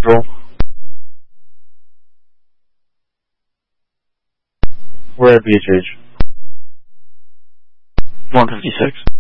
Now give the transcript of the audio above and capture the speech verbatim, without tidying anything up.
Roll. We're at B H H. one fifty-six.